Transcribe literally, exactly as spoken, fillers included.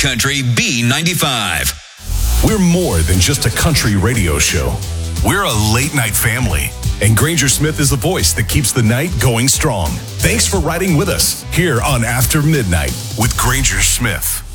Country B ninety-five. We're more than just a country radio show. We're a late-night family. And Granger Smith is the voice that keeps the night going strong. Thanks for riding with us here on After Midnight with Granger Smith.